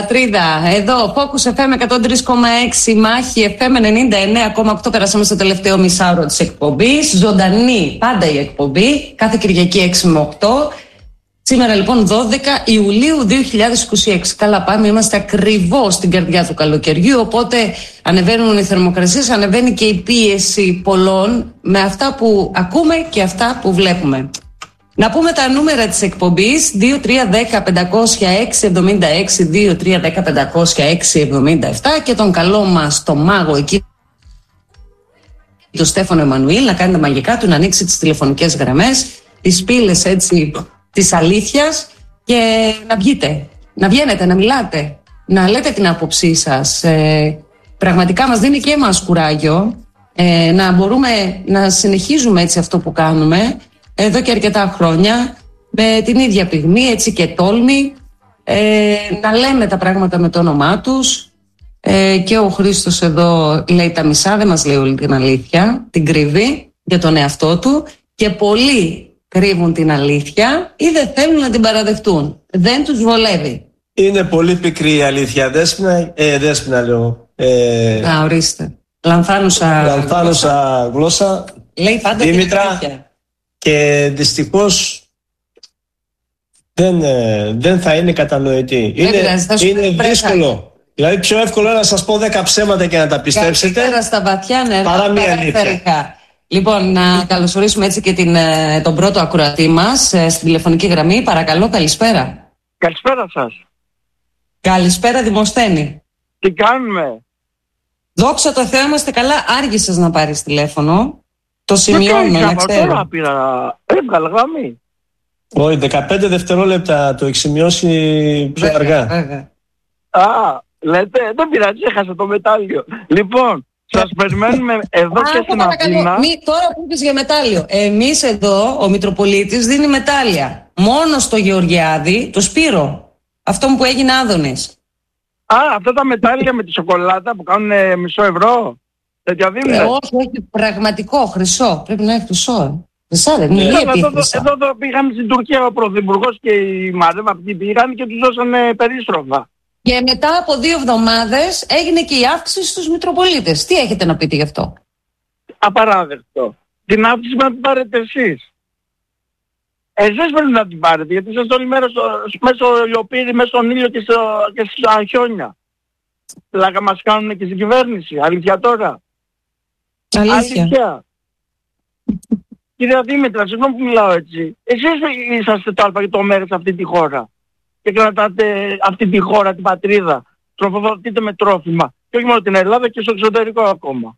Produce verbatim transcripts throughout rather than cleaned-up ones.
Πατρίδα, εδώ, Focus εφ εμ εκατόν τρία κόμμα έξι, Μάχη εφ εμ ενενήντα εννέα κόμμα οκτώ. Περάσαμε στο τελευταίο μισάωρο της εκπομπής. Ζωντανή πάντα η εκπομπή, κάθε Κυριακή έξι με οκτώ. Σήμερα λοιπόν δώδεκα Ιουλίου δύο χιλιάδες είκοσι έξι. Καλά πάμε, είμαστε ακριβώς στην καρδιά του καλοκαιριού, οπότε ανεβαίνουν οι θερμοκρασίες, ανεβαίνει και η πίεση πολλών με αυτά που ακούμε και αυτά που βλέπουμε. Να πούμε τα νούμερα της εκπομπής: δύο τρία ένα μηδέν πέντε μηδέν έξι εβδομήντα έξι, δύο τρία ένα μηδέν πέντε μηδέν έξι εβδομήντα επτά και τον καλό μας το μάγο εκεί, τον Στέφανο Εμμανουήλ, να κάνει τα μαγικά του, να ανοίξει τις τηλεφωνικές γραμμές, τις πύλες έτσι της αλήθειας και να βγείτε, να βγαίνετε, να μιλάτε, να λέτε την άποψή σας. Ε, πραγματικά μας δίνει και εμάς κουράγιο ε, να μπορούμε να συνεχίζουμε έτσι αυτό που κάνουμε εδώ και αρκετά χρόνια, με την ίδια πυγμή έτσι και τόλμη, ε, να λέμε τα πράγματα με το όνομά τους. Ε, και ο Χρήστος εδώ λέει τα μισά, δεν μας λέει όλη την αλήθεια, την κρύβει για τον εαυτό του, και πολλοί κρύβουν την αλήθεια ή δεν θέλουν να την παραδεχτούν. Δεν τους βολεύει. Είναι πολύ πικρή η αλήθεια. Δέσποινα, ε, δέσποινα λέω. Ε, Α, ορίστε. Λανθάνουσα, Λανθάνουσα γλώσσα. Λέει πάντα Δήμητρα, την αλήθεια. και δυστυχώς δεν, δεν θα είναι κατανοητή. Είναι, είναι δύσκολο. Δηλαδή πιο εύκολο είναι να σας πω δέκα ψέματα και να τα πιστέψετε. Καλύτερα στα βαθιά νερά παρά μία αλήθεια. Λοιπόν, να καλωσορίσουμε έτσι και την, τον πρώτο ακροατή μας στην τηλεφωνική γραμμή. Παρακαλώ, καλησπέρα. Καλησπέρα σας. Καλησπέρα, Δημοσθένη. Τι κάνουμε? Δόξα τω Θεώ, είμαστε καλά. Άργησες να πάρεις τηλέφωνο. Το σημειώνω, να ξέρω. Τώρα πήρα, έβγαλα γραμμή. Όχι, δεκαπέντε δευτερόλεπτα το έχει σημειώσει πιο βέβαια, αργά. Βέβαια. Α, λέτε, δεν πειράζει, έχασα το μετάλλιο. Λοιπόν, σας περιμένουμε εδώ Α, και στην Αθήνα. Μη, τώρα που είπες για μετάλλιο. Εμείς εδώ, ο Μητροπολίτης δίνει μετάλλια. Μόνο στο Γεωργιάδη, το Σπύρο. Αυτό που έγινε Άδωνης. Α, αυτά τα μετάλλια με τη σοκολάτα που κάνουν ε, μισό ευρώ. Τέτοια δίνουν. Ε, όχι, όχι, πραγματικό, χρυσό. Πρέπει να έχει χρυσό. Ε. Χρυσά δεν είναι. Ε, εδώ, εδώ, εδώ, εδώ πήγαμε στην Τουρκία ο Πρωθυπουργός και η Μαρέβα αυτοί πήγαν και τους δώσανε περίστροφα. Και μετά από δύο εβδομάδες έγινε και η αύξηση στους Μητροπολίτες. Τι έχετε να πείτε γι' αυτό? Απαράδεκτο. Την αύξηση να την πάρετε εσείς. Εσείς πρέπει να την πάρετε, γιατί είστε όλη μέρα στο, μέσω λιοπύρι, μέσα στον ήλιο και, στο, και στα χιόνια. Πλάκα μας κάνουν και στην κυβέρνηση. Αλήθεια τώρα. Αλήθεια. Αλήθεια. Κυρία Δήμητρα, συγγνώμη που μιλάω έτσι. Εσείς είσαστε το άλφα και το ωμέγα σε αυτή τη χώρα. Και κρατάτε αυτή τη χώρα, την πατρίδα. Τροφοδοτείτε με τρόφιμα. Και όχι μόνο την Ελλάδα και στο εξωτερικό ακόμα.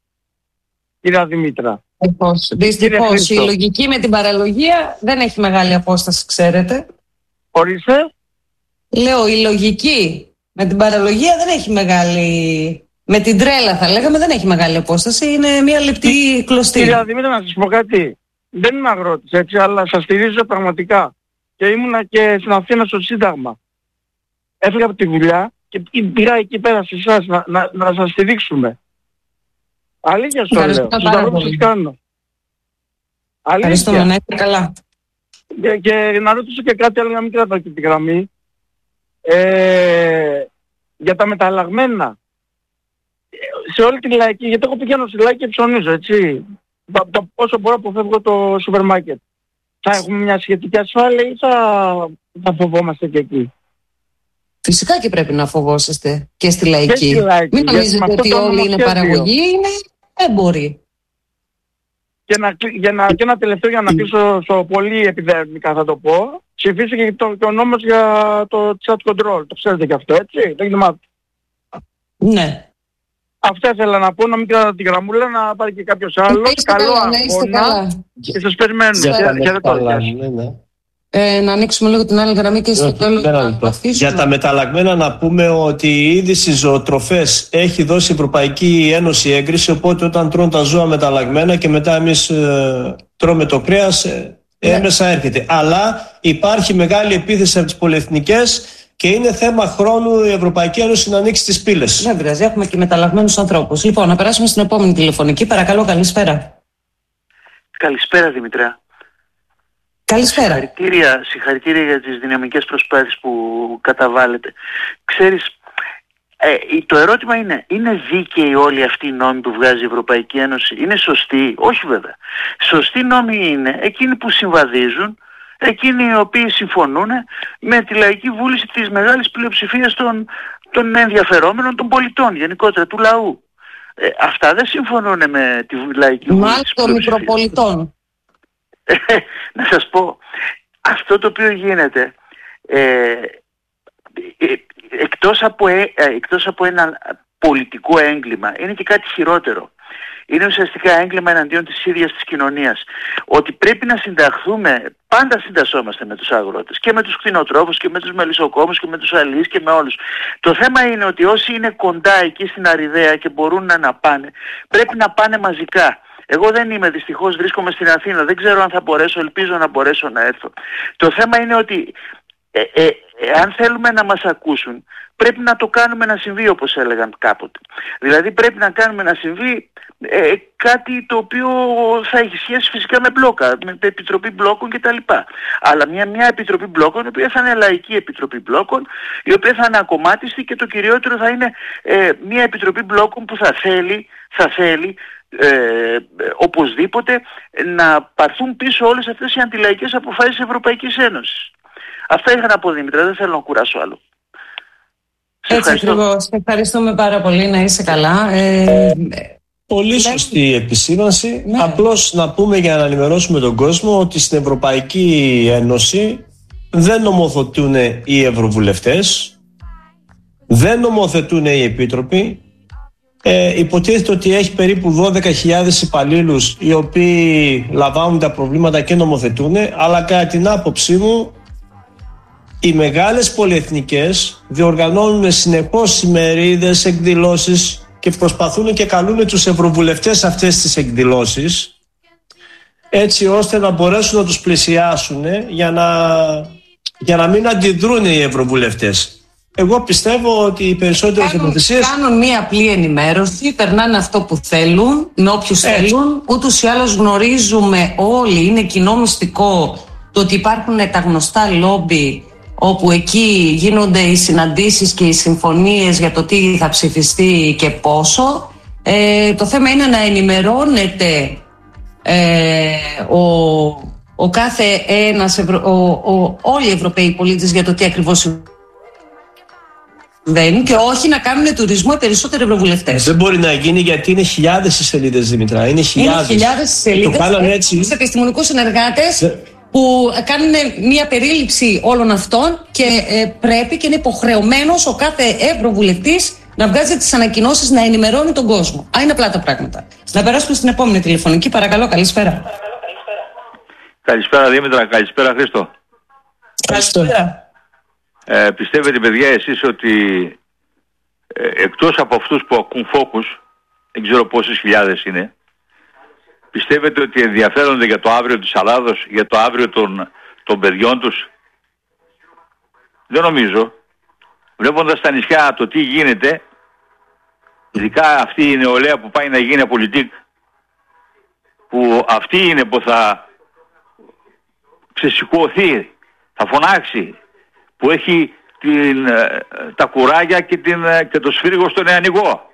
Κυρία Δήμητρα. Δυστυχώς η λογική με την παραλογία δεν έχει μεγάλη απόσταση, ξέρετε. Ορίστε. Λέω, η λογική με την παραλογία δεν έχει μεγάλη... Με την τρέλα θα λέγαμε δεν έχει μεγάλη απόσταση. Είναι μια λεπτή κλωστή. Κυρία Δήμητρα, να σας πω κάτι. Δεν είμαι αγρότης έτσι, αλλά σας στηρίζω πραγματικά. Και ήμουνα και στην Αθήνα στο Σύνταγμα. Έφυγα από τη δουλειά και πήγα εκεί πέρα σε εσάς να, να, να σας στηρίξουμε. Αλήθεια στο λέω. Στους αγρότες σας κάνω. Ευχαριστούμε, να είστε καλά. Και, και να ρωτήσω και κάτι άλλο, να μην κρατάω και τη γραμμή. Ε, για τα μεταλλαγμένα. Σε όλη τη λαϊκή, γιατί εγώ πηγαίνω στη λαϊκή και ψωνίζω, έτσι. Το, το, όσο μπορώ αποφεύγω το σούπερ μάρκετ. Θα έχουμε μια σχετική ασφάλεια ή θα, θα φοβόμαστε και εκεί? Φυσικά και πρέπει να φοβόσαστε και στη λαϊκή. Και στη λαϊκή. Μην νομίζετε ότι όλοι είναι παραγωγή, είναι έμποροι. Και, να, για να, και ένα τελευταίο για να κλείσω στο πολύ επιδερμικά θα το πω. Ψηφίστηκε και, το, και ο νόμος για το chat control. Το ξέρετε και αυτό, έτσι? Το έχετε μάθει? Ναι. Αυτά ήθελα να πω, να μην κρατάω τη γραμμούλα, να πάρει και κάποιος άλλος. Καλό αγώνα και σας περιμένουμε. Ε, να ανοίξουμε λίγο την άλλη γραμμή και στο τέλος να για τα μεταλλαγμένα να πούμε ότι η είδηση ζωοτροφές έχει δώσει η Ευρωπαϊκή Ένωση έγκριση, οπότε όταν τρώνε τα ζώα μεταλλαγμένα και μετά εμείς ε, τρώμε το κρέας, ε, έμεσα έρχεται. Αλλά υπάρχει μεγάλη επίθεση από τις πολυεθνικές και είναι θέμα χρόνου η Ευρωπαϊκή Ένωση να ανοίξει τις πύλες. Δεν πειράζει, έχουμε και μεταλλαγμένους ανθρώπους. Λοιπόν, να περάσουμε στην επόμενη τηλεφωνική. Παρακαλώ, καλησπέρα. Καλησπέρα, Δημητρά. Καλησπέρα. Συγχαρητήρια, συγχαρητήρια για τις δυναμικές προσπάθειες που καταβάλλετε. Ξέρεις, ε, το ερώτημα είναι, είναι δίκαιοι όλοι αυτοί οι νόμοι που βγάζει η Ευρωπαϊκή Ένωση? Είναι σωστοί? Όχι βέβαια. Σωστοί νόμοι είναι εκείνοι που συμβαδίζουν, εκείνοι οι οποίοι συμφωνούν με τη λαϊκή βούληση της μεγάλης πλειοψηφίας των, των ενδιαφερόμενων, των πολιτών, γενικότερα του λαού. Ε, αυτά δεν συμφωνούν με τη λαϊκή βούληση. Μάλιστα των μικροπολιτών. Να σας πω, αυτό το οποίο γίνεται, ε, ε, εκτός, από, ε, εκτός από ένα πολιτικό έγκλημα, είναι και κάτι χειρότερο. Είναι ουσιαστικά έγκλημα εναντίον της ίδιας της κοινωνίας. Ότι πρέπει να συνταχθούμε, πάντα συντασσόμαστε με τους αγρότες και με τους κτηνοτρόφους και με τους μελισσοκόμους και με τους αλείς και με όλους. Το θέμα είναι ότι όσοι είναι κοντά εκεί στην Αριδαία και μπορούν να, να πάνε, πρέπει να πάνε μαζικά. Εγώ δεν είμαι, δυστυχώς βρίσκομαι στην Αθήνα, δεν ξέρω αν θα μπορέσω, ελπίζω να μπορέσω να έρθω. Το θέμα είναι ότι ε, ε, ε, αν θέλουμε να μας ακούσουν, πρέπει να το κάνουμε να συμβεί, όπως έλεγαν κάποτε. Δηλαδή πρέπει να κάνουμε να συμβεί ε, κάτι το οποίο θα έχει σχέση φυσικά με μπλόκα, με επιτροπή μπλόκων κτλ. Αλλά μια, μια επιτροπή μπλόκων, η οποία θα είναι λαϊκή επιτροπή μπλόκων, η οποία θα είναι ακομμάτιστη, και το κυριότερο θα είναι ε, μια επιτροπή μπλόκων που θα θέλει, θα θέλει Ε, οπωσδήποτε να πάρθουν πίσω όλες αυτές οι αντιλαϊκές αποφάσεις της Ευρωπαϊκής Ένωσης. Αυτά είχα να πω, Δήμητρα, δεν θέλω να κουράσω άλλο. Σε Έτσι ακριβώς. Σε ευχαριστούμε πάρα πολύ, να είσαι καλά. Ε, πολύ σωστή η επισήμανση. Ναι. Απλώς να πούμε, για να ενημερώσουμε τον κόσμο, ότι στην Ευρωπαϊκή Ένωση δεν νομοθετούν οι ευρωβουλευτές, δεν νομοθετούν οι επίτροποι. Ε, υποτίθεται ότι έχει περίπου δώδεκα χιλιάδες υπαλλήλους οι οποίοι λαμβάνουν τα προβλήματα και νομοθετούν, αλλά κατά την άποψή μου οι μεγάλες πολυεθνικές διοργανώνουν συνεχώς ημερίδες, εκδηλώσεις και προσπαθούν και καλούν τους ευρωβουλευτές σε αυτές τις εκδηλώσεις, έτσι ώστε να μπορέσουν να τους πλησιάσουν για να, για να μην αντιδρούν οι ευρωβουλευτές. Εγώ πιστεύω ότι οι περισσότερες ευρωβουλευτές κάνουν μία απλή ενημέρωση, περνάνε αυτό που θέλουν, με όποιους θέλουν. Ούτως ή άλλως γνωρίζουμε όλοι, είναι κοινό μυστικό το ότι υπάρχουν τα γνωστά λόμπι, όπου εκεί γίνονται οι συναντήσεις και οι συμφωνίες για το τι θα ψηφιστεί και πόσο. Ε, το θέμα είναι να ενημερώνεται ε, ο, ο κάθε ένας, Ευρω... ο, ο, όλοι οι Ευρωπαίοι πολίτες για το τι ακριβώς δεν, και όχι να κάνουν τουρισμό οι περισσότεροι ευρωβουλευτές. Δεν μπορεί να γίνει, γιατί είναι χιλιάδες οι σελίδες, Δημητρά. Είναι χιλιάδες. Είναι χιλιάδες οι σελίδες. Τους επιστημονικούς συνεργάτες Δε... που κάνουν μια περίληψη όλων αυτών, και ε, πρέπει και είναι υποχρεωμένος ο κάθε ευρωβουλευτής να βγάζει τις ανακοινώσεις, να ενημερώνει τον κόσμο. Α, είναι απλά τα πράγματα. Να περάσουμε στην επόμενη τηλεφωνική. Παρακαλώ, καλησπέρα. Καλησπέρα, Δήμητρα. Καλησπέρα, Χρήστο. Καλησπέρα. Ε, πιστεύετε, παιδιά, εσείς ότι ε, εκτός από αυτούς που ακούν Focus, δεν ξέρω πόσες χιλιάδες είναι, πιστεύετε ότι ενδιαφέρονται για το αύριο της Ελλάδος, για το αύριο των, των παιδιών τους? Δεν νομίζω. Βλέποντας τα νησιά το τι γίνεται, ειδικά αυτή η νεολαία που πάει να γίνει πολιτικ, που αυτή είναι που θα ξεσηκωθεί, θα φωνάξει, που έχει την, τα κουράγια και, την, και το σφύριγο στο νεανικό.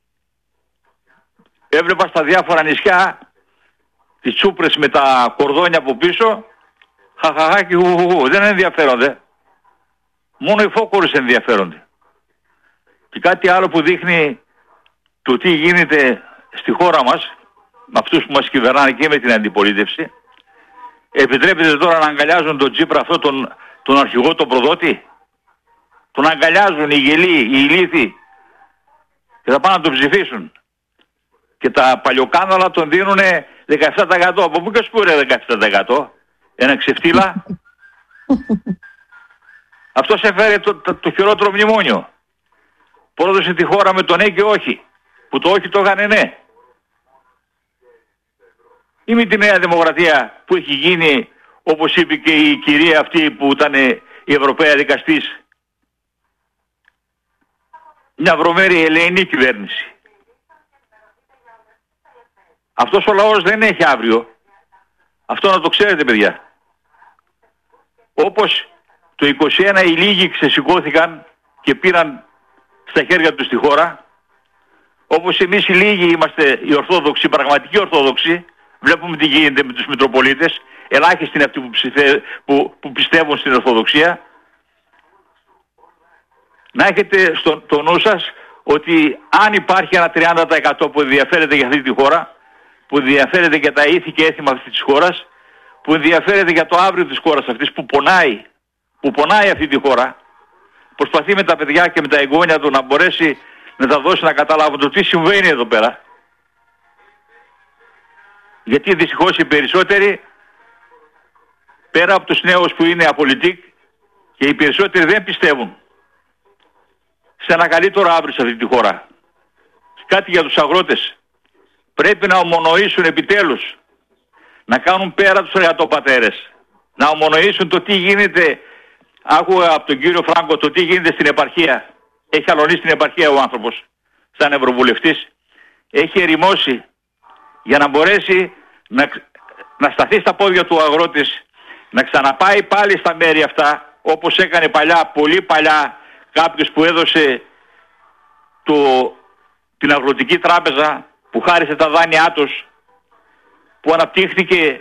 Έβλεπα στα διάφορα νησιά τις τσούπρες με τα κορδόνια από πίσω, χαχαχά και χουχουχου. Δεν ενδιαφέρονται. Μόνο οι φόκορες ενδιαφέρονται. Και κάτι άλλο που δείχνει το τι γίνεται στη χώρα μας, με αυτούς που μας κυβερνάνε και με την αντιπολίτευση. Επιτρέπεται τώρα να αγκαλιάζουν τον Τσίπρα, αυτό τον, τον αρχηγό, τον προδότη? Τον αγκαλιάζουν οι γελοί, οι ηλίθιοι, και θα πάνε να τον ψηφίσουν. Και τα παλιοκάναλα τον δίνουν δεκαεπτά τοις εκατό. Από πού και σου πούρε δεκαεπτά τοις εκατό? Ένα ξεφτύλα. Αυτός έφερε το, το, το χειρότερο μνημόνιο. Πρόδωσε τη χώρα με το ναι και όχι. Που το όχι το έκανε ναι. Ή με τη Νέα Δημοκρατία που έχει γίνει, όπως είπε και η κυρία αυτή που ήταν η Ευρωπαία δικαστής, μια βρωμέρη ελεηνή κυβέρνηση. Αυτός ο λαός δεν έχει αύριο. Αυτό να το ξέρετε, παιδιά. Όπως το είκοσι ένα οι λίγοι ξεσηκώθηκαν και πήραν στα χέρια τους τη χώρα, όπως εμείς οι λίγοι είμαστε οι Ορθόδοξοι, οι πραγματικοί Ορθόδοξοι, βλέπουμε τι γίνεται με τους Μητροπολίτες, ελάχιστοι είναι αυτοί που, ψηφε, που, που πιστεύουν στην Ορθοδοξία. Να έχετε στο το νου σας ότι αν υπάρχει ένα τριάντα τοις εκατό που ενδιαφέρεται για αυτή τη χώρα, που ενδιαφέρεται για τα ήθη και έθιμα αυτής της χώρας, που ενδιαφέρεται για το αύριο της χώρας αυτής, που πονάει, που πονάει αυτή τη χώρα, προσπαθεί με τα παιδιά και με τα εγγόνια του να μπορέσει να τα δώσει να καταλάβουν το τι συμβαίνει εδώ πέρα. Γιατί δυστυχώς οι περισσότεροι, πέρα από τους νέους που είναι απολυτικ, και οι περισσότεροι δεν πιστεύουν σε ένα καλύτερο αύριο σε αυτή τη χώρα. Κάτι για τους αγρότες. Πρέπει να ομονοήσουν επιτέλους, να κάνουν πέρα τους εργατοπατέρες, να ομονοήσουν το τι γίνεται. Άκουγα από τον κύριο Φράγκο το τι γίνεται στην επαρχία. Έχει αλωνίσει στην επαρχία ο άνθρωπος, σαν ευρωβουλευτής. Έχει ερημώσει για να μπορέσει να, να σταθεί στα πόδια του αγρότης, να ξαναπάει πάλι στα μέρη αυτά, όπως έκανε παλιά, πολύ παλιά, κάποιος που έδωσε το, την αγροτική τράπεζα, που χάρισε τα δάνειά τους, που αναπτύχθηκε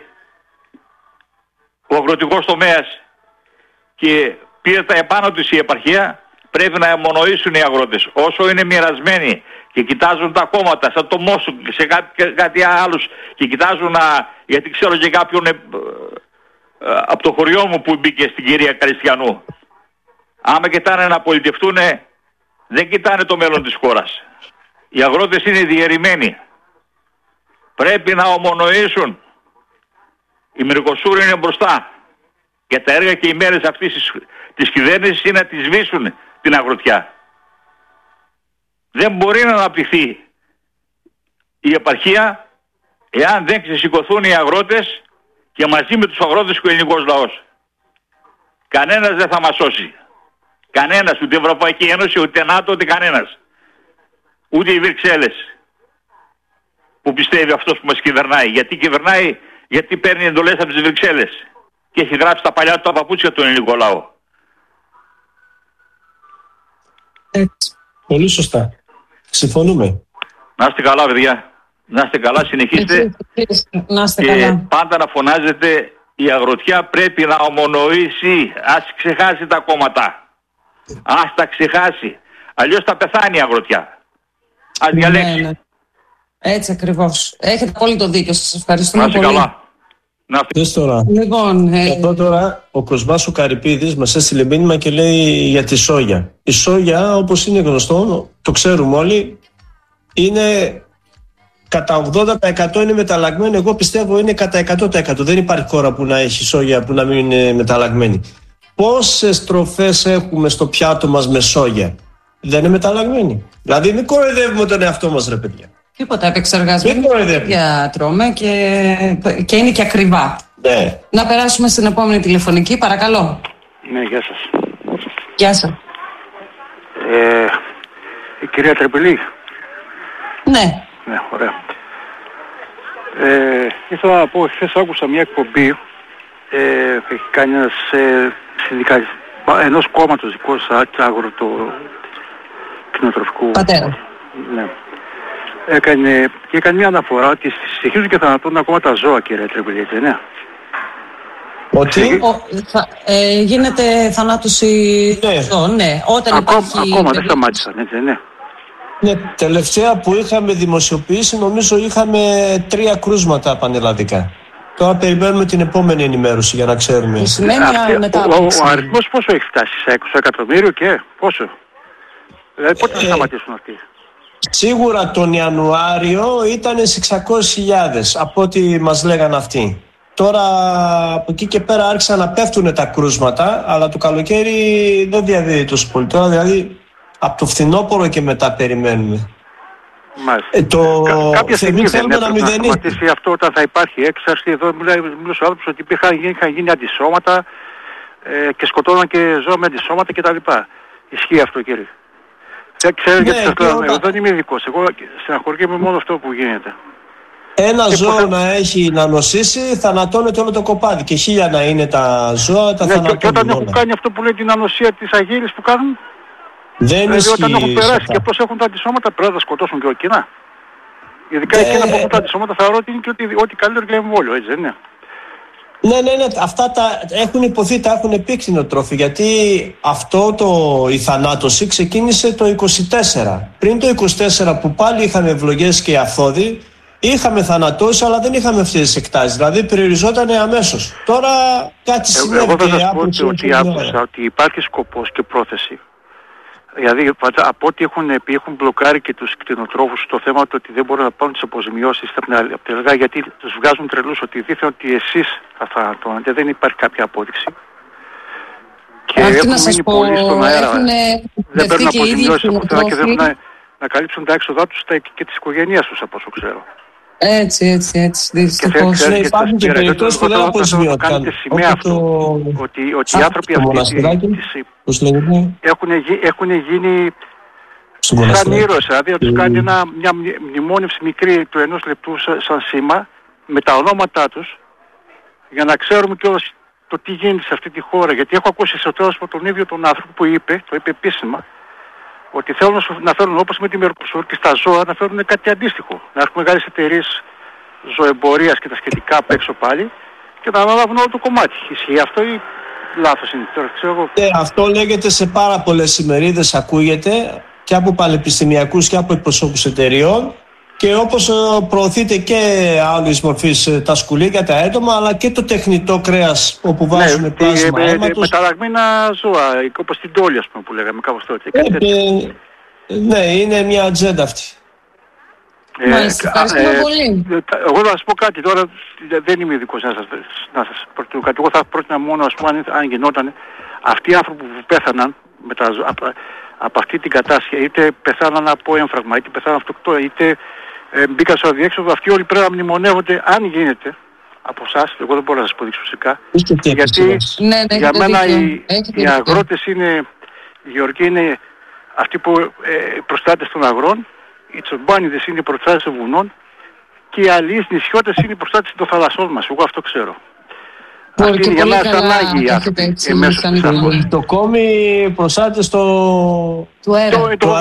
ο αγροτικός τομέας και πήρε τα επάνω της η επαρχία. Πρέπει να αιμονοήσουν οι αγρότες. Όσο είναι μοιρασμένοι και κοιτάζουν τα κόμματα, σαν το Μόσου και σε κάτι, κάτι άλλους, και κοιτάζουν να, γιατί ξέρω και κάποιον ε, ε, από το χωριό μου που μπήκε στην κυρία Καριστιανού. Άμα κοιτάνε να πολιτευτούν, δεν κοιτάνε το μέλλον της χώρας. Οι αγρότες είναι διαιρημένοι. Πρέπει να ομονοήσουν. Η Μερκοσούρ είναι μπροστά. Και τα έργα και οι μέρες αυτής της, της κυβέρνησης είναι να τη σβήσουν την αγροτιά. Δεν μπορεί να αναπτυχθεί η επαρχία εάν δεν ξεσηκωθούν οι αγρότες και μαζί με τους αγρότες και ο ελληνικός λαός. Κανένας δεν θα μας σώσει. Κανένας, ούτε η Ευρωπαϊκή Ένωση, ούτε ΝΑΤΟ, ούτε κανένας. Ούτε οι Βρυξέλλες που πιστεύει αυτός που μας κυβερνάει. Γιατί κυβερνάει, γιατί παίρνει εντολές από τις Βρυξέλλες και έχει γράψει τα παλιά του τα παπούτσια του ελληνικού λαού. Έτσι. Πολύ σωστά. Συμφωνούμε. Να είστε καλά, παιδιά. Να είστε καλά, συνεχίστε. Να είστε και καλά. Πάντα να φωνάζετε, η αγροτιά πρέπει να ομονοήσει. Ας ξεχάσει τα κόμματα. Ας τα ξεχάσει. Αλλιώς θα πεθάνει η αγροτιά. Ας διαλέξει. Ναι, ναι. Έτσι ακριβώς. Έχετε πολύ το δίκιο σας. Ευχαριστούμε να είστε πολύ. Καλά. Να είστε τώρα. Λοιπόν, ε... Εδώ τώρα ο Κοσμάς ο Καρυπίδης μας έστειλε μήνυμα και λέει για τη σόγια. Η σόγια, όπως είναι γνωστό, το ξέρουμε όλοι, είναι κατά ογδόντα τοις εκατό είναι μεταλλαγμένη. Εγώ πιστεύω είναι κατά εκατό τοις εκατό. Δεν υπάρχει χώρα που να έχει σόγια που να μην είναι μεταλλαγμένη. Πόσες τροφές έχουμε στο πιάτο μας με σόγια? Δεν είναι μεταλλαγμένη. Δηλαδή μην κοροϊδεύουμε τον εαυτό μας, ρε παιδιά. Τίποτα επεξεργασμένα για τρώμε και, και είναι και ακριβά. Ναι. Να περάσουμε στην επόμενη τηλεφωνική, παρακαλώ. Ναι, γεια σας. Γεια σας. Ε, η κυρία Τρεπελή. Ναι. Ναι, ωραία. Ε, ήθελα να πω, χθες άκουσα μια εκπομπή, ε, έχει κάνει ένας ε, συνδικαλιστής, ενός κόμματος δικό σας, αγροτο κτηνοτροφικού. Πατέρα. Ναι. Έκανε, και έκανε μια αναφορά ότι στοιχίζουν και θανατώνουν ακόμα τα ζώα, κύριε Τρεπελή, έτσι, ναι. Ότι Ο, θα, ε, γίνεται θανάτωση ναι. ζώων, ναι. Όταν ακόμα, υπάρχει... ακόμα δεν σταμάτησαν, έτσι, ναι. Ναι, τελευταία που είχαμε δημοσιοποιήσει νομίζω είχαμε τρία κρούσματα πανελλαδικά. Τώρα περιμένουμε την επόμενη ενημέρωση για να ξέρουμε. Σημαίνει Αυτή, μετά. ο, ο, ο αριθμός πόσο έχει φτάσει, σε είκοσι εκατομμύριο και πόσο? Δηλαδή πότε θα Ε, σταματήσουν αυτοί? Σίγουρα τον Ιανουάριο ήταν σε εξακόσιες χιλιάδες από ό,τι μας λέγανε αυτοί. Τώρα από εκεί και πέρα άρχισαν να πέφτουν τα κρούσματα, αλλά το καλοκαίρι δεν διαδίδει τόσο πολύ. Τώρα δηλαδή από το φθινόπωρο και μετά περιμένουμε. Μάλιστα. Ε, το... Κα, κάποια στιγμή δεν θέλουμε να έπρεπε να μηδενίσει. σταματήσει αυτό όταν θα υπάρχει έξαρση? Εδώ μιλάει, μιλούσε ο άνθρωπος ότι υπήρχαν, είχαν γίνει αντισώματα ε, και σκοτώναν και ζώα με αντισώματα κτλ. Ισχύει αυτό, κύριε? Δεν ξέρω Ναι, γιατί σας και λέω, όταν... εγώ δεν είμαι ειδικός. Εγώ στεναχωριέμαι μόνο αυτό που γίνεται. Ένα και ζώο ποτέ... να έχει να νοσήσει, θανατώνεται όλο το κοπάδι. Και χίλια να είναι τα ζώα, τα ναι, θανατώνουν. Και όταν όλα. έχουν κάνει αυτό που λέει την ανοσία της αγέλης που κάνουν, δεν δηλαδή ισχύει. όταν έχουν περάσει σωστά. και απλώς έχουν τα αντισώματα, πρέπει να τα σκοτώσουν και εκείνα. Ειδικά Ε... εκείνα που έχουν τα αντισώματα θεωρώ ότι είναι και ότι, ό,τι καλύτερο για εμβόλιο, έτσι δεν είναι? Ναι, ναι, ναι, αυτά τα έχουν υποθεί, τα έχουν πει κτηνοτρόφοι, γιατί αυτό το, η θανάτωση ξεκίνησε το είκοσι τέσσερα. Πριν το είκοσι τέσσερα που πάλι είχαμε ευλογές και αφθόδη, είχαμε θανατώσει, αλλά δεν είχαμε αυτές τις εκτάσεις, δηλαδή περιοριζόταν αμέσως. Τώρα κάτι συνέβη. Εγώ θα και σας πω άποψη ότι άκουσα ότι υπάρχει σκοπός και πρόθεση. Δηλαδή από ό,τι έχουν πει, έχουν μπλοκάρει και τους κτηνοτρόφους στο θέμα του ότι δεν μπορούν να πάρουν τις αποζημιώσεις από την Ελλάδα, γιατί τους βγάζουν τρελούς ότι δείχνουν ότι εσείς θα θανατώνετε, δεν υπάρχει κάποια απόδειξη. Και Αυτή έχουν να σας μείνει πω, πολύ στον αέρα. Δεν παίρνουν και αποζημιώσεις από πουθενά και δεν να, να καλύψουν τα έξοδά τους και της οικογένειας τους, από όσο ξέρω. Έτσι, έτσι, έτσι. Δυστυχώς. Ναι, υπάρχουν και περιπτώσεις που δεν αποζημιώθηκαν. Κάνετε σημαία αυτό, ότι οι άνθρωποι αυτοί έχουν γίνει σαν ήρωες, δηλαδή να τους κάνει μια μνημόνευση μικρή του ενός λεπτού σαν σήμα με τα ονόματά τους, για να ξέρουμε κιόλας το τι γίνεται σε αυτή τη χώρα. Γιατί έχω ακούσει στο τέλος από τον ίδιο τον άνθρωπο που είπε, το είπε επίσημα, ότι θέλουν να φέρουν όπως με τη Μερκοσούρ και στα ζώα να φέρουν κάτι αντίστοιχο. Να έχουν μεγάλες εταιρείες ζωεμπορίας και τα σχετικά απ' έξω πάλι και να αναλάβουν όλο το κομμάτι. Ισχύει αυτό ή λάθος είναι? Τώρα, ξέρω εγώ. Ε, αυτό λέγεται σε πάρα πολλές ημερίδες, ακούγεται και από πανεπιστημιακούς και από εκπροσώπους εταιρεών, και όπως προωθείται και άλλης μορφής τα σκουλίκια, τα έντομα, αλλά και το τεχνητό κρέας όπου βάζουν ναι, πλάσμα ε, αίματος. Μεταλλαγμένα ζώα, όπως την τόλη, ας πούμε, που λέγαμε κάπως τότε. Ε, ε, ναι, είναι μια ατζέντα αυτή. Ε, Μάλιστα, ευχαριστούμε ε, πολύ. Ε, εγώ θα σας πω κάτι τώρα, δεν είμαι ειδικός να σας, να σας προτείνω κάτι. Εγώ θα πρότεινα μόνο, ας πούμε, αν, αν γινόταν αυτοί οι άνθρωποι που πέθαναν με τα, από, από αυτή την κατάσχεση, είτε πεθάναν από έμφραγμα, είτε πεθάναν αυτοκτόνα, είτε ε, μπήκαν στο αδιέξοδο, αυτοί όλοι πρέπει να μνημονεύονται, αν γίνεται, από εσάς. Εγώ δεν μπορώ να σας πω φυσικά. Γιατί ναι, ναι, για μένα οι, οι αγρότες είναι, οι γεωργοί είναι αυτοί που ε, προστάτες των αγρών, οι τσομπάνιδες είναι οι προστάτες των βουνών και οι αλληλείς νησιώτες είναι οι προστάτες των θαλασσών μας. Εγώ αυτό ξέρω. Πολύ Αυτή είναι για μένα σαν άγιοι άνθρωποι εμέσως της αγρότης. Το κόμι προστάτες το... του αέρα.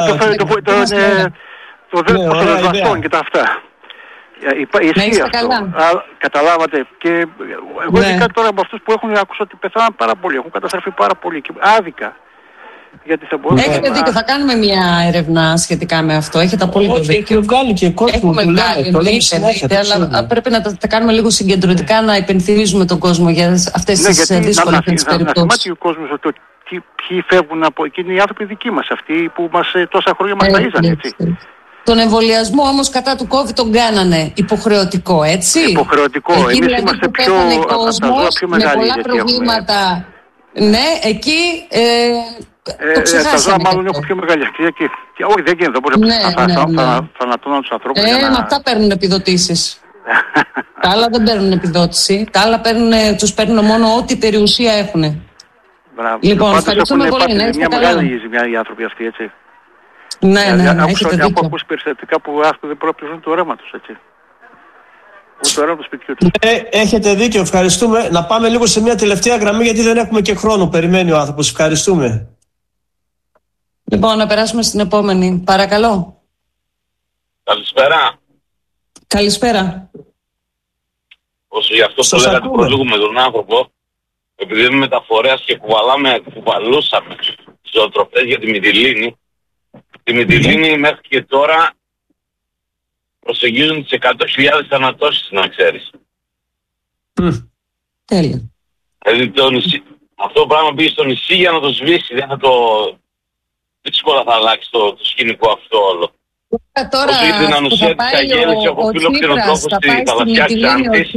Το δεσβαστόν και τα αυτά. Ισχύει αυτό. Καταλάβατε. Και εγώ ειδικά τώρα από αυτούς που έχουν ακούσει ότι πεθάναν πάρα πολύ, έχουν καταστραφεί πάρα πολύ και άδικα. Γιατί θα μπορούμε Έχετε δίκιο, θα κάνουμε μια έρευνα σχετικά με αυτό. Έχετε απόλυτο δίκιο. Έχει βγάλει και κόσμο. Έχουμε βγάλει, εννοείται, αλλά πρέπει να τα κάνουμε λίγο συγκεντρωτικά, να υπενθυμίζουμε τον κόσμο για αυτές τις δύσκολες περιπτώσεις. Να θυμάται ο κόσμος ότι ποιοι φεύγουν από εκεί είναι οι άνθρωποι δικοί μας, αυτοί που μας τόσα χρόνια μας ταΐζαν, έτσι. Τον εμβολιασμό όμως κατά του COVID τον κάνανε υποχρεωτικό, έτσι. Υποχρεωτικό. Εκεί εμείς δηλαδή είμαστε που πιο, κόσμος, πιο με πολλά προβλήματα. Έχουμε. Ναι, εκεί ε, ε, το ξεχάσαμε. Τα ζώα μάλλον έχουν πιο μεγάλη αξία και, και όχι δεν γίνεται, μπορεί ναι, να ναι, ναι. θανατώνουν τους ανθρώπους. Ε, να... με αυτά παίρνουν επιδοτήσεις. Τα άλλα δεν παίρνουν επιδότηση. Τα άλλα παίρνουν, τους παίρνουν μόνο ό,τι περιουσία έχουν. Μπράβο. Λοιπόν, ευχαριστούμε πολύ. Είναι ναι, μια μεγάλη ζημιά οι άνθρωποι αυτοί, έτσι. Ναι, ναι, ναι, ναι, έχετε δίκιο. Έχω ακούσει περιστατικά που άχτω δεν προπληρώνουν το ρέμα τους, έτσι. Το ρέμα του σπιτιού τους. Ε, έχετε δίκιο, ευχαριστούμε. Να πάμε λίγο σε μια τελευταία γραμμή, γιατί δεν έχουμε και χρόνο. Περιμένει ο άνθρωπος. Ευχαριστούμε. Λοιπόν, να περάσουμε στην επόμενη. Παρακαλώ. Καλησπέρα. Καλησπέρα. Όσο γι' αυτό που λέγατε προλίγου με τον άνθρωπο, επειδή είμαι μεταφορέας και κουβαλάμε, κουβαλούσαμε ζωοτροφές για τη Μυτιλήνη. Τη Μυτιλήνη μέχρι και τώρα προσεγγίζουν τις εκατό χιλιάδες θανατώσεις, να ξέρεις. Mm. Τέλεια. Δηλαδή το νησί, αυτό το πράγμα πήγε στο νησί για να το σβήσει, δεν θα το... δύσκολα θα αλλάξει το, το σκηνικό αυτό όλο. Τώρα όσο για την ανοσία της Αγέλης, έχω φίλο κτηνοτρόφο στη θαλασσιά Ξάνθης.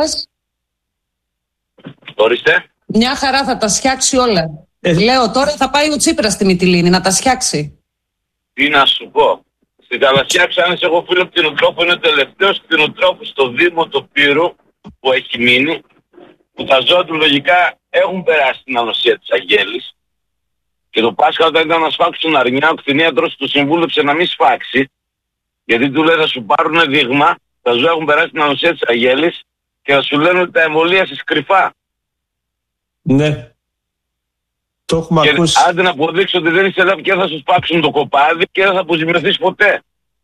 Ορίστε. Μια χαρά, θα τα σιάξει όλα. Ε, Λέω τώρα θα πάει ο Τσίπρας στη Μυτιλήνη να τα σιάξει. Τι να σου πω. Στη θαλασσιά Ξάνθης έχω φίλο κτηνοτρόφο, είναι ο τελευταίος κτηνοτρόφος στο Δήμο του Πύρου που έχει μείνει, που τα ζώα του λογικά έχουν περάσει την ανοσία της Αγέλης. Και το Πάσχα όταν ήταν να σφάξουν αρνιά, ο κτηνίατρος του συμβούλεψε να μην σφάξει, γιατί του λέει θα σου πάρουν δείγμα Τα ζώα έχουν περάσει την ανοσία της αγέλης και θα σου λένε ότι τα εμβολίασες κρυφά. Ναι. Το έχουμε και ακούσει. άντε να αποδείξω ότι δεν είσαι ελεύθερος και θα σου σπάξουν το κοπάδι και δεν θα αποζημιωθείς ποτέ.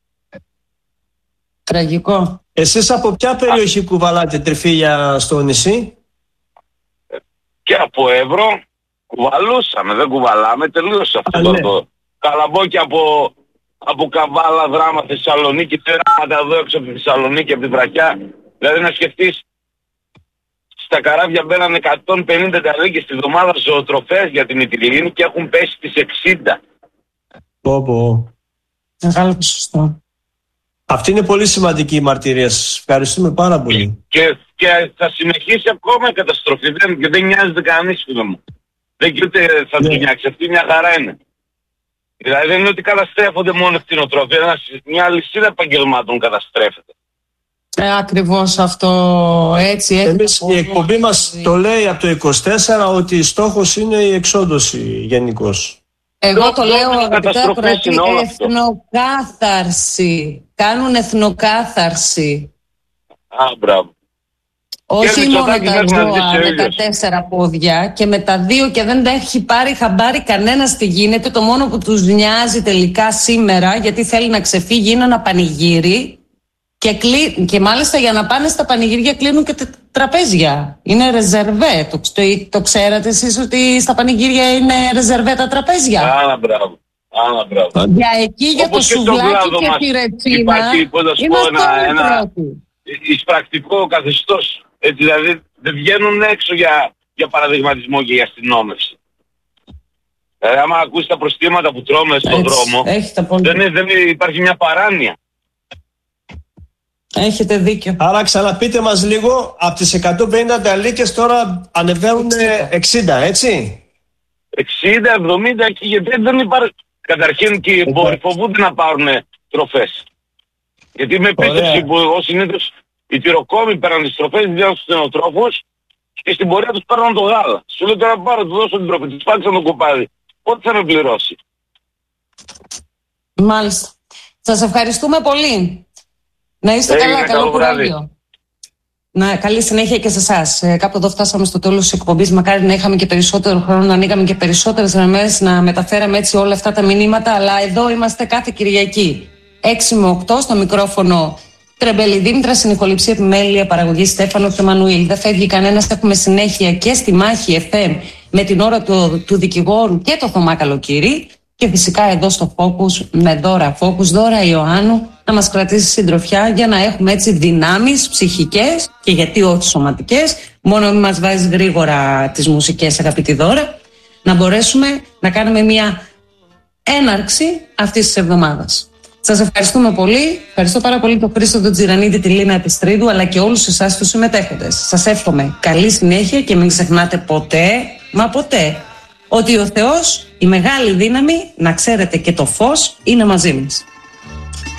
Τραγικό. Εσείς από ποια περιοχή κουβαλάτε τριφύλια στο νησί? Και από Εύρο κουβαλούσαμε, δεν κουβαλάμε, τελείωσε αυτό. Α, το, ναι. το καλαμπόκι από, από Καβάλα, Δράμα, Θεσσαλονίκη, τέραματα εδώ έξω από τη Θεσσαλονίκη, από τη Βρακιά. Δηλαδή να σκεφτείς, στα καράβια μπαίνανε εκατόν πενήντα ταλίκες τη βδομάδα ζωοτροφές για την Μυτιλήνη και έχουν πέσει τις εξήντα. Πω πω. Μεγάλο ποσοστό. Αυτή είναι πολύ σημαντική η μαρτυρία σας. Ευχαριστούμε πάρα πολύ. Και, και θα συνεχίσει ακόμα η καταστροφή. Δεν, και δεν νοιάζεται κανείς, φίλε μου. Δεν και ούτε θα του νοιάξει. Αυτή μια χαρά είναι. Δηλαδή δεν είναι ότι καταστρέφονται μόνο κτηνοτρόφοι. Μια λυσίδα επαγγελμάτων καταστρέφεται. Ε, ακριβώς αυτό, έτσι. Εμείς η εκπομπή μας το λέει από το είκοσι τέσσερα ότι στόχος είναι η εξόντωση γενικώς. Εγώ το λέω αγαπητά ακροατή, εθνοκάθαρση. Κάνουν εθνοκάθαρση. Α, μπράβο. Όχι μόνο τα ζώα με τα τέσσερα πόδια και με τα δύο και δεν τα έχει πάρει χαμπάρι κανένας τι γίνεται. Το μόνο που τους νοιάζει τελικά σήμερα, γιατί θέλει να ξεφύγει, είναι ένα πανηγύρι. Και, κλει... και μάλιστα για να πάνε στα πανηγύρια κλείνουν και τραπέζια. Είναι ρεζερβέ. Το, το, το ξέρατε εσείς ότι στα πανηγύρια είναι ρεζερβέ τα τραπέζια? Άρα μπράβο. Άρα μπράβο. Για εκεί, για όπως το σουβλάκι και, και τη ρετσίνα, είμαστε όλοι πρώτοι. Εισπρακτικό καθεστώς. Έτσι, δηλαδή δεν βγαίνουν έξω για, για παραδειγματισμό και για αστυνόμευση. Δηλαδή άμα ακούσει τα προστήματα που τρώμε στον δρόμο, δεν, δεν υπάρχει μια παράνοια. Έχετε δίκιο. Άρα ξαναπείτε μας λίγο, από τις εκατόν πενήντα ταλίκες τώρα ανεβαίνουν εξήντα, έτσι? εξήντα, εβδομήντα και γιατί δεν υπάρχει. Καταρχήν και οι εμπόροι φοβούνται να πάρουν τροφές. Γιατί με επίστευση που εγώ συνήθως οι τυροκόμοι πέραν τις τροφές, δίνουν στους κτηνοτρόφους και στην πορεία τους παίρνουν το γάλα. Σου λέει τώρα πάρω, του δώσω την τροφή, τους πάξαν το κοπάδι. Πότε θα με πληρώσει? Μάλιστα. Σας ευχαριστούμε πολύ. Να είστε Έγινε, καλά, καλό κουράγιο. Να, καλή συνέχεια και σε εσάς. Ε, κάπου εδώ φτάσαμε στο τέλος της εκπομπής. Μακάρι να είχαμε και περισσότερο χρόνο, να ανοίγαμε και περισσότερες γραμμές, να μεταφέραμε έτσι όλα αυτά τα μηνύματα. Αλλά εδώ είμαστε κάθε Κυριακή. έξι με οκτώ στο μικρόφωνο Τρεμπέλη Δήμητρα, στην ηχοληψία επιμέλεια παραγωγή Στέφανο και Μανουήλ. Δεν φεύγει κανένας, έχουμε συνέχεια και στη Μάχη εφ εμ με την ώρα του, του δικηγόρου και το Θωμά Καλοκύρη. Και φυσικά εδώ στο Focus με Δώρα Focus, Δώρα Ιωάννου, να μας κρατήσει συντροφιά για να έχουμε έτσι δυνάμεις ψυχικές και γιατί όχι σωματικές, μόνο μην μας βάζει γρήγορα τις μουσικές, αγαπητή Δώρα, να μπορέσουμε να κάνουμε μια έναρξη αυτής της εβδομάδας. Σας ευχαριστούμε πολύ. Ευχαριστώ πάρα πολύ τον Χρήστο τον Τζιρανίδη, τη Λίνα Επιστρίδου, αλλά και όλους εσάς τους συμμετέχοντες. Σας εύχομαι καλή συνέχεια και μην ξεχνάτε ποτέ, μα ποτέ, ότι ο Θεός, η μεγάλη δύναμη, να ξέρετε και το φως, είναι μαζί μας.